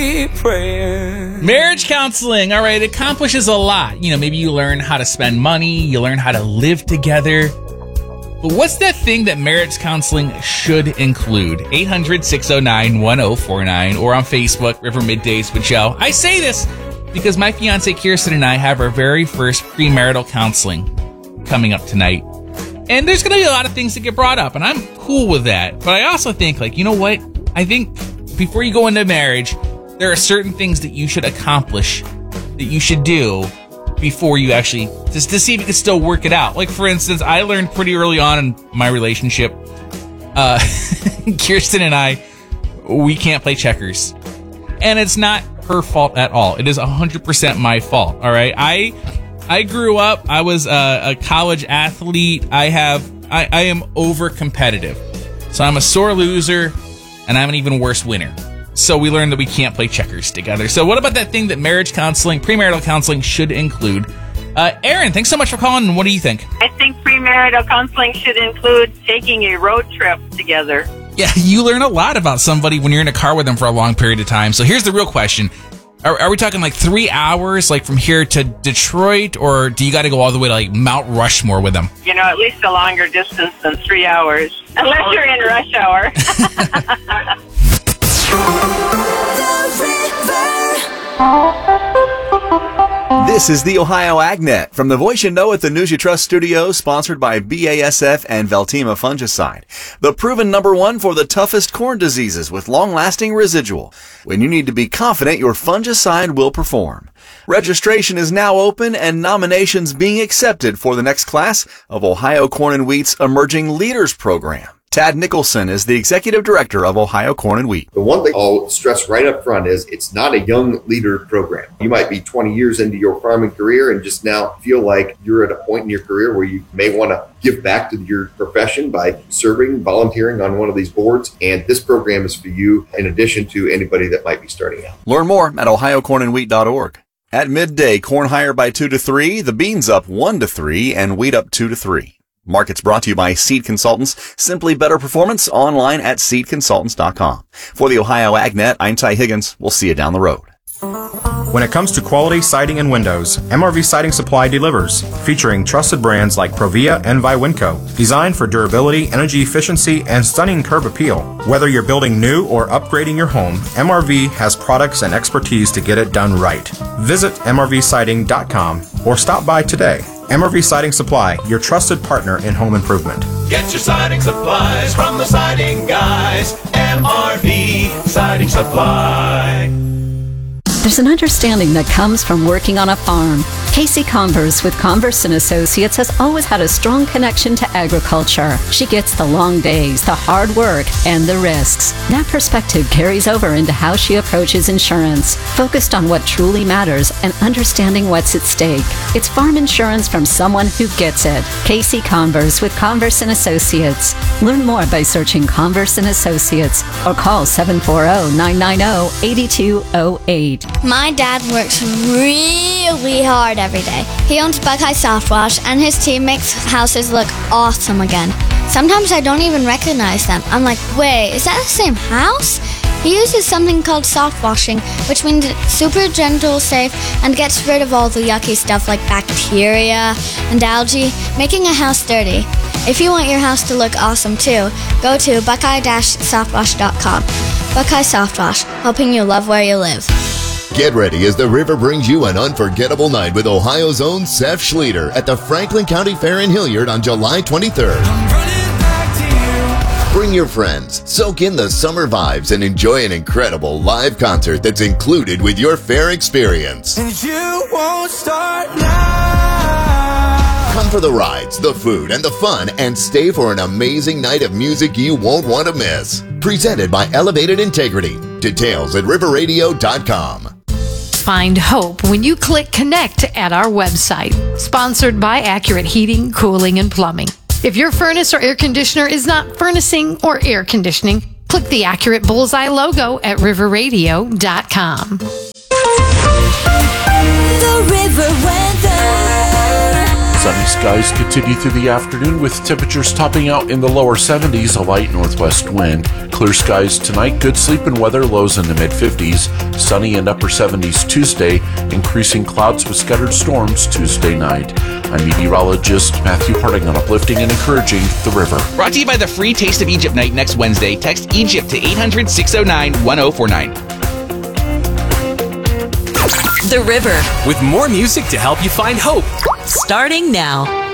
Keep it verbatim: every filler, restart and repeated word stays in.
Marriage counseling, all right, it accomplishes a lot. You know, maybe you learn how to spend money, you learn how to live together. But what's that thing that marriage counseling should include? eight hundred, six oh nine, one oh four nine or on Facebook, River Middays with Joe. I say this because my fiance Kirsten and I have our very first premarital counseling coming up tonight. And there's going to be a lot of things that get brought up, and I'm cool with that. But I also think, like, you know what? I think before you go into marriage, there are certain things that you should accomplish, that you should do before you actually, just to see if you can still work it out. Like, for instance, I learned pretty early on in my relationship, uh, Kirsten and I, we can't play checkers. And it's not her fault at all. It is one hundred percent my fault, all right? I I grew up, I was a, a college athlete. I have, I, I am over-competitive. So I'm a sore loser, and I'm an even worse winner. So we learned that we can't play checkers together. So what about that thing that marriage counseling, premarital counseling should include? Uh, Aaron, thanks so much for calling. And what do you think? I think premarital counseling should include taking a road trip together. Yeah, you learn a lot about somebody when you're in a car with them for a long period of time. So here's the real question. Are, are we talking like three hours, like from here to Detroit, or do you got to go all the way to like Mount Rushmore with them? You know, at least a longer distance than three hours, unless you're in rush hour. This is the Ohio AgNet from the voice you know at the News You Trust studio, sponsored by B A S F and Veltima Fungicide. The proven number one for the toughest corn diseases with long-lasting residual. When you need to be confident your fungicide will perform. Registration is now open and nominations being accepted for the next class of Ohio Corn and Wheat's Emerging Leaders Program. Tad Nicholson is the executive director of Ohio Corn and Wheat. The one thing I'll stress right up front is it's not a young leader program. You might be twenty years into your farming career and just now feel like you're at a point in your career where you may want to give back to your profession by serving, volunteering on one of these boards. And this program is for you in addition to anybody that might be starting out. Learn more at ohio corn and wheat dot org. At midday, corn higher by two to three, the beans up one to three, and wheat up two to three. Markets brought to you by Seed Consultants. Simply better performance online at seed consultants dot com. For the Ohio AgNet, I'm Ty Higgins. We'll see you down the road. When it comes to quality siding and windows, M R V Siding Supply delivers, featuring trusted brands like Provia and Viwinco, designed for durability, energy efficiency, and stunning curb appeal. Whether you're building new or upgrading your home, M R V has products and expertise to get it done right. Visit M R V siding dot com or stop by today. M R V Siding Supply, your trusted partner in home improvement. Get your siding supplies from the siding guys. M R V Siding Supply. There's an understanding that comes from working on a farm. Casey Converse with Converse and Associates has always had a strong connection to agriculture. She gets the long days, the hard work, and the risks. That perspective carries over into how she approaches insurance, focused on what truly matters and understanding what's at stake. It's farm insurance from someone who gets it. Casey Converse with Converse and Associates. Learn more by searching Converse and Associates or call seven four zero, nine nine zero, eight two zero eight. My dad works really hard every day. He owns Buckeye Soft Wash, and his team makes houses look awesome again. Sometimes I don't even recognize them. I'm like, wait, is that the same house? He uses something called soft washing, which means it's super gentle, safe, and gets rid of all the yucky stuff like bacteria and algae, making a house dirty. If you want your house to look awesome too, go to buckeye dash soft wash dot com. Buckeye Soft Wash, helping you love where you live. Get ready as the river brings you an unforgettable night with Ohio's own Seth Schlueter at the Franklin County Fair in Hilliard on July twenty-third. Bring your friends, soak in the summer vibes, and enjoy an incredible live concert that's included with your fair experience. And you won't start now. Come for the rides, the food, and the fun, and stay for an amazing night of music you won't want to miss. Presented by Elevated Integrity. Details at river radio dot com. Find hope when you click connect at our website. Sponsored by Accurate Heating, Cooling, and Plumbing. If your furnace or air conditioner is not furnacing or air conditioning, click the Accurate Bullseye logo at river radio dot com. The River Weather. Sunny skies continue through the afternoon with temperatures topping out in the lower seventies, a light northwest wind. Clear skies tonight, good sleeping weather, lows in the mid-fifties. Sunny and upper seventies Tuesday, increasing clouds with scattered storms Tuesday night. I'm meteorologist Matthew Harding on Uplifting and Encouraging the River. Brought to you by the free Taste of Egypt night next Wednesday. Text Egypt to eight hundred, six oh nine, one oh four nine. The River. With more music to help you find hope. Starting now.